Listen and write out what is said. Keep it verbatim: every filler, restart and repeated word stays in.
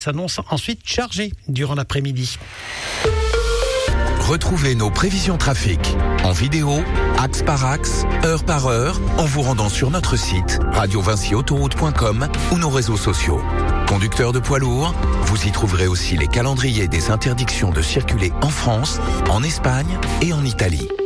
s'annonce ensuite chargé durant l'après-midi. Retrouvez nos prévisions trafic en vidéo, axe par axe, heure par heure, en vous rendant sur notre site radio vinci autoroute point com ou nos réseaux sociaux. Conducteurs de poids lourds, vous y trouverez aussi les calendriers des interdictions de circuler en France, en Espagne et en Italie.